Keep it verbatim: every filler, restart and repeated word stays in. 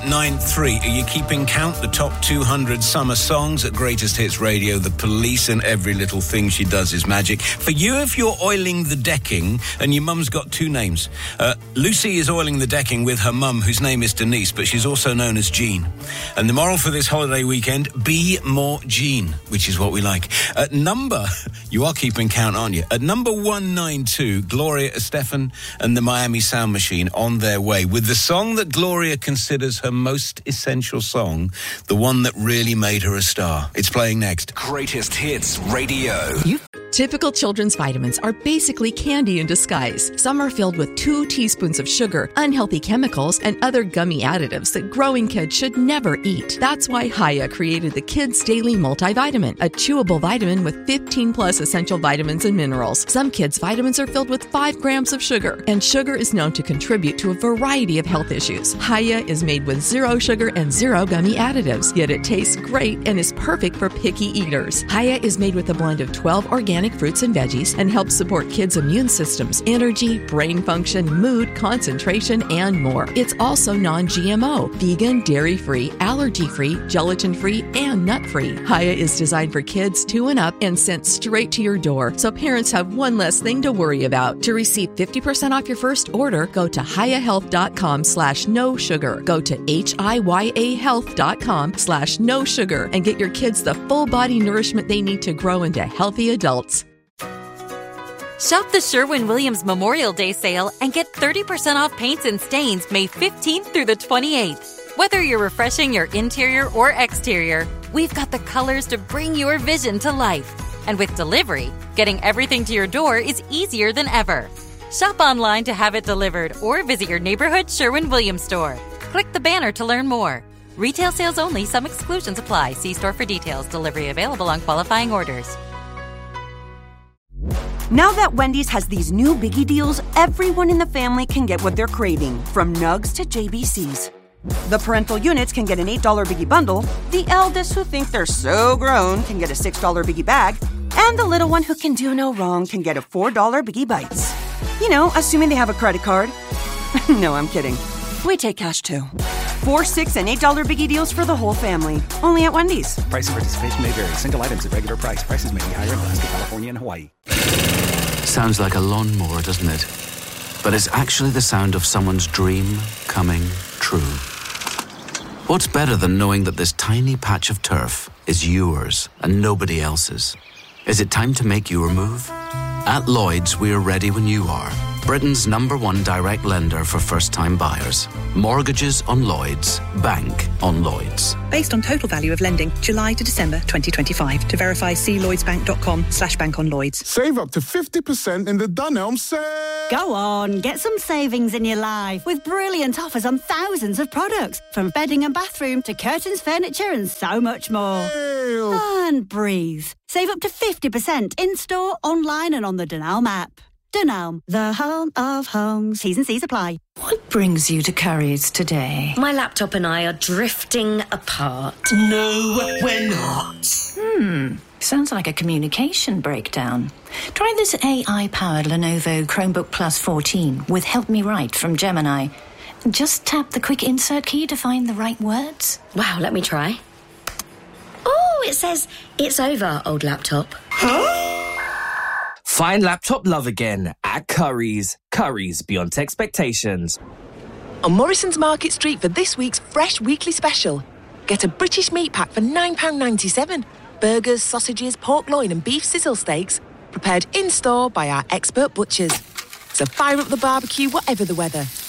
nine three. Are you keeping count? The top two hundred summer songs at Greatest Hits Radio. The Police and Every Little Thing She Does Is Magic. For you, if you're oiling the decking, and your mum's got two names. Uh, Lucy is oiling the decking with her mum, whose name is Denise, but she's also known as Jean. And the moral for this holiday weekend, be more Jean, which is what we like. At number, you are keeping count, aren't you? At number one ninety-two, Gloria Estefan and the Miami Sound Machine on their way with the song that Gloria considers her most essential song, the one that really made her a star. It's playing next. Greatest Hits Radio. You Typical children's vitamins are basically candy in disguise. Some are filled with two teaspoons of sugar, unhealthy chemicals, and other gummy additives that growing kids should never eat. That's why Hiya created the Kids Daily Multivitamin, a chewable vitamin with fifteen plus essential vitamins and minerals. Some kids' vitamins are filled with five grams of sugar, and sugar is known to contribute to a variety of health issues. Hiya is made with zero sugar and zero gummy additives, yet it tastes great and is perfect for picky eaters. Hiya is made with a blend of twelve organic fruits and veggies and helps support kids' immune systems, energy, brain function, mood, concentration, and more. It's also non-G M O, vegan, dairy-free, allergy-free, gelatin-free, and nut-free. Hiya is designed for kids two and up and sent straight to your door, so parents have one less thing to worry about. To receive fifty percent off your first order, go to hiyahealth.com slash no sugar. Go to H-I-Y-A health.com slash no sugar and get your kids the full body nourishment they need to grow into healthy adults. Shop the Sherwin-Williams Memorial Day sale and get thirty percent off paints and stains May fifteenth through the twenty-eighth. Whether you're refreshing your interior or exterior, we've got the colors to bring your vision to life. And with delivery, getting everything to your door is easier than ever. Shop online to have it delivered or visit your neighborhood Sherwin-Williams store. Click the banner to learn more. Retail sales only. Some exclusions apply. See store for details. Delivery available on qualifying orders. Now that Wendy's has these new biggie deals, everyone in the family can get what they're craving, from nugs to J B Cs. The parental units can get an eight dollar biggie bundle, the eldest who think they're so grown can get a six dollar biggie bag, and the little one who can do no wrong can get a four dollar biggie bites. You know, assuming they have a credit card. No, I'm kidding. We take cash too. Four, six, and eight dollar biggie deals for the whole family. Only at Wendy's. Price and participation may vary. Single items at regular price. Prices may be higher in Alaska, California, and Hawaii. Sounds like a lawnmower, doesn't it? But it's actually the sound of someone's dream coming true. What's better than knowing that this tiny patch of turf is yours and nobody else's? Is it time to make your move? At Lloyds, we're ready when you are. Britain's number one direct lender for first-time buyers. Mortgages on Lloyds. Bank on Lloyds. Based on total value of lending, July to December twenty twenty-five. To verify, see lloydsbank.com slash bank on Lloyds. Save up to fifty percent in the Dunelm sale. Go on, get some savings in your life with brilliant offers on thousands of products. From bedding and bathroom to curtains, furniture and so much more. Ew. And breathe. Save up to fifty percent in-store, online and on the Dunelm app. Dunelm, the home of homes. T's and C's apply. What brings you to Currys today? My laptop and I are drifting apart. No, we're not. Hmm, sounds like a communication breakdown. Try this A I-powered Lenovo Chromebook Plus fourteen with Help Me Write from Gemini. Just tap the quick insert key to find the right words. Wow, let me try. Oh, it says, it's over, old laptop. Huh? Find laptop love again at Currys. Currys beyond expectations. On Morrison's Market Street for this week's Fresh Weekly Special. Get a British meat pack for nine pounds ninety-seven. Burgers, sausages, pork loin and beef sizzle steaks. Prepared in-store by our expert butchers. So fire up the barbecue whatever the weather.